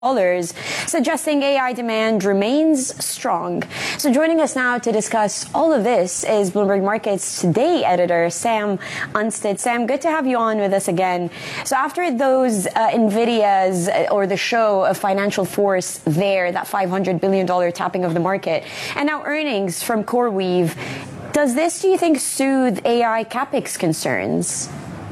Suggesting AI demand remains strong. So joining us now to discuss all of this is Bloomberg Markets Today editor Sam Unstead. Sam, good to have you on with us again. So after those NVIDIA's or the show of financial force there, that $500 billion tapping of the market, and now earnings from CoreWeave, does this, do you think, soothe AI capex concerns?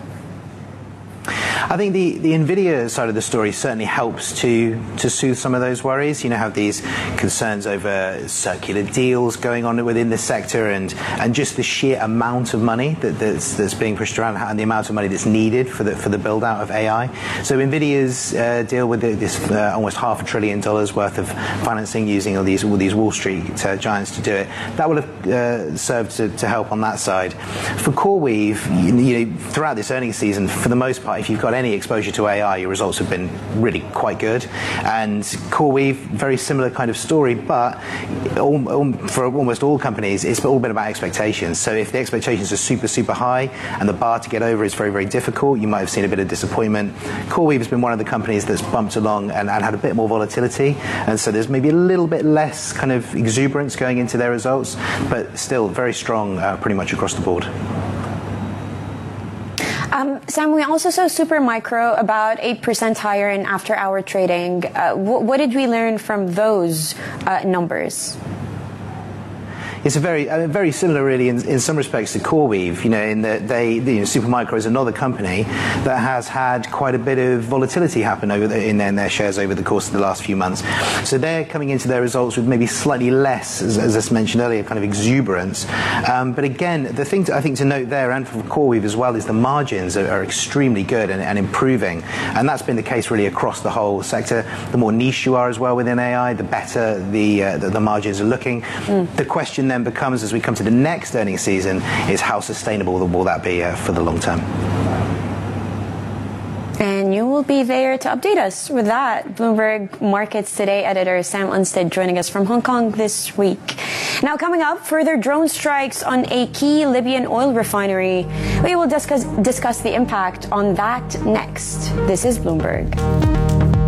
I think the NVIDIA side of the story certainly helps to soothe some of those worries. You know, have these concerns over circular deals going on within the sector and just the sheer amount of money that's being pushed around and the amount of money that's needed for the build out of AI. So NVIDIA's deal with this almost $500 billion worth of financing using all these Wall Street giants to do it, that will have served to help on that side. For CoreWeave, you know, throughout this earnings season, for the most part, if you've got any exposure to AI, your results have been really quite good. And CoreWeave, very similar kind of story, but for almost all companies, it's all been about expectations. So if the expectations are super, super high and the bar to get over is very, very difficult, you might have seen a bit of disappointment. CoreWeave has been one of the companies that's bumped along and had a bit more volatility. And so there's maybe a little bit less kind of exuberance going into their results, but still very strong pretty much across the board. Sam, we also saw Supermicro about 8% higher in after-hour trading. What did we learn from those numbers? It's very similar, really, in some respects to CoreWeave. You know, in that Supermicro is another company that has had quite a bit of volatility happen in their shares over the course of the last few months. So they're coming into their results with maybe slightly less, as I mentioned earlier, kind of exuberance. But again, the thing I think to note there, and for CoreWeave as well, is the margins are extremely good and improving, and that's been the case really across the whole sector. The more niche you are as well within AI, the better the margins are looking. The question then becomes, as we come to the next earnings season, is how sustainable will that be for the long term? And you will be there to update us with that. Bloomberg Markets Today editor Sam Unstead joining us from Hong Kong this week. Now coming up, further drone strikes on a key Libyan oil refinery. We will discuss the impact on that next. This is Bloomberg.